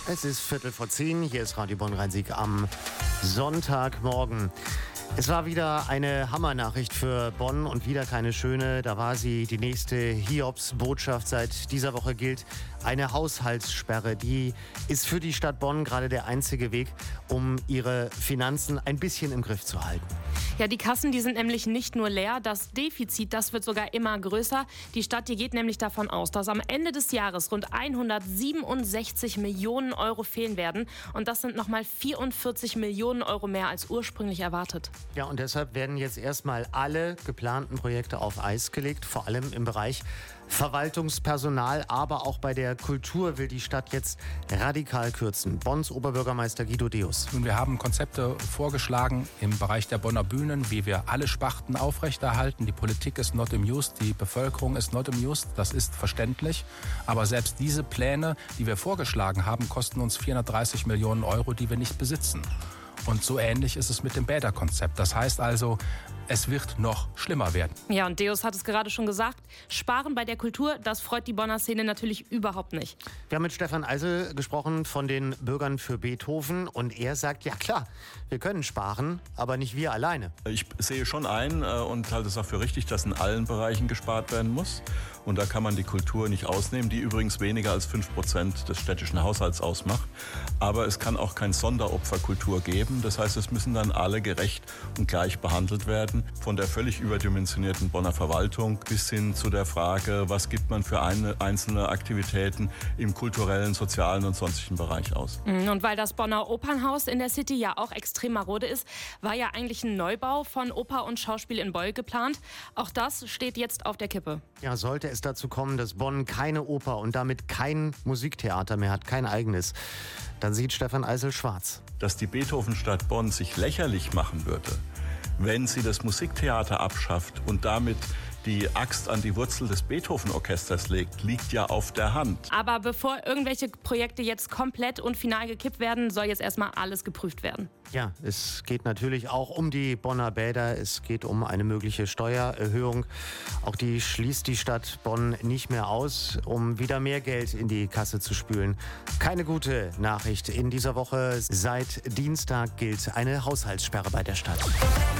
Es ist 10:15, hier ist Radio Bonn-Rhein-Sieg am Sonntagmorgen. Es war wieder eine Hammernachricht für Bonn und wieder keine schöne. Da war sie die nächste Hiobsbotschaft. Seit dieser Woche gilt eine Haushaltssperre. Die ist für die Stadt Bonn gerade der einzige Weg, um ihre Finanzen ein bisschen im Griff zu halten. Ja, die Kassen, die sind nämlich nicht nur leer, das Defizit, das wird sogar immer größer. Die Stadt, die geht nämlich davon aus, dass am Ende des Jahres rund 167 Millionen Euro fehlen werden. Und das sind nochmal 44 Millionen Euro mehr als ursprünglich erwartet. Ja, und deshalb werden jetzt erstmal alle geplanten Projekte auf Eis gelegt, vor allem im Bereich Verwaltungspersonal, aber auch bei der Kultur will die Stadt jetzt radikal kürzen. Bonns Oberbürgermeister Guido Deus. Und wir haben Konzepte vorgeschlagen im Bereich der Bonner Bühnen, wie wir alle Sparten aufrechterhalten. Die Politik ist not amused, die Bevölkerung ist not amused, das ist verständlich. Aber selbst diese Pläne, die wir vorgeschlagen haben, kosten uns 430 Millionen Euro, die wir nicht besitzen. Und so ähnlich ist es mit dem Bäderkonzept. Das heißt also, es wird noch schlimmer werden. Ja, und Deus hat es gerade schon gesagt, Sparen bei der Kultur, das freut die Bonner Szene natürlich überhaupt nicht. Wir haben mit Stefan Eisel gesprochen von den Bürgern für Beethoven und er sagt, ja klar, wir können sparen, aber nicht wir alleine. Ich sehe schon ein und halte es auch für richtig, dass in allen Bereichen gespart werden muss. Und da kann man die Kultur nicht ausnehmen, die übrigens weniger als 5% des städtischen Haushalts ausmacht. Aber es kann auch kein Sonderopfer Kultur geben. Das heißt, es müssen dann alle gerecht und gleich behandelt werden. Von der völlig überdimensionierten Bonner Verwaltung bis hin zu der Frage, was gibt man für einzelne Aktivitäten im kulturellen, sozialen und sonstigen Bereich aus. Und weil das Bonner Opernhaus in der City ja auch extrem marode ist, war ja eigentlich ein Neubau von Oper und Schauspiel in Beul geplant. Auch das steht jetzt auf der Kippe. Ja, sollte es dazu kommen, dass Bonn keine Oper und damit kein Musiktheater mehr hat, kein eigenes, dann sieht Stefan Eisel schwarz. Dass die Beethovenstadt Bonn sich lächerlich machen würde, wenn sie das Musiktheater abschafft und damit die Axt an die Wurzel des Beethoven-Orchesters legt, liegt ja auf der Hand. Aber bevor irgendwelche Projekte jetzt komplett und final gekippt werden, soll jetzt erstmal alles geprüft werden. Ja, es geht natürlich auch um die Bonner Bäder. Es geht um eine mögliche Steuererhöhung. Auch die schließt die Stadt Bonn nicht mehr aus, um wieder mehr Geld in die Kasse zu spülen. Keine gute Nachricht in dieser Woche. Seit Dienstag gilt eine Haushaltssperre bei der Stadt.